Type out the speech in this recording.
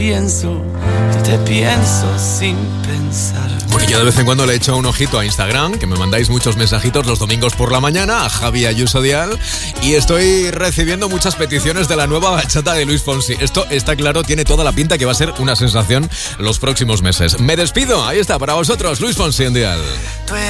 te pienso sin pensar. Bueno, yo de vez en cuando le echo un ojito a Instagram, que me mandáis muchos mensajitos los domingos por la mañana a Javi Ayuso Dial, y estoy recibiendo muchas peticiones de la nueva bachata de Luis Fonsi. Esto está claro, tiene toda la pinta que va a ser una sensación los próximos meses. Me despido, ahí está para vosotros Luis Fonsi en Dial.